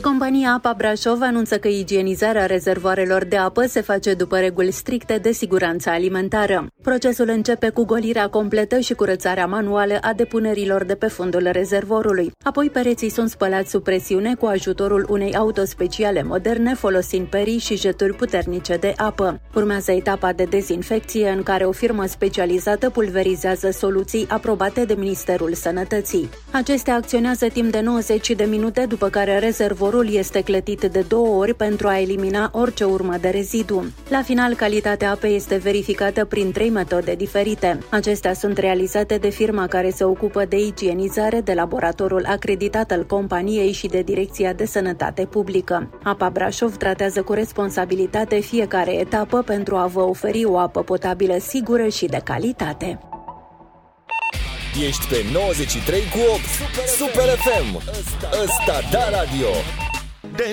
Compania Apa Brașov anunță că igienizarea rezervoarelor de apă se face după reguli stricte de siguranță alimentară. Procesul începe cu golirea completă și curățarea manuală a depunerilor de pe fundul rezervorului. Apoi pereții sunt spălați sub presiune cu ajutorul unei auto speciale moderne, folosind perii și jeturi puternice de apă. Urmează etapa de dezinfecție, în care o firmă specializată pulverizează soluții aprobate de Ministerul Sănătății. Acestea acționează timp de 90 de minute, după care rezervorul este clătit de 2 ori pentru a elimina orice urmă de rezidu. La final, calitatea apei este verificată prin 3 metode diferite. Acestea sunt realizate de firma care se ocupă de igienizare, de laboratorul acreditat al companiei și de Direcția de Sănătate Publică. Apa Brașov tratează cu responsabilitate fiecare etapă pentru a vă oferi o apă potabilă sigură și de calitate. Ești pe 93,8 Super FM. Ăsta da radio.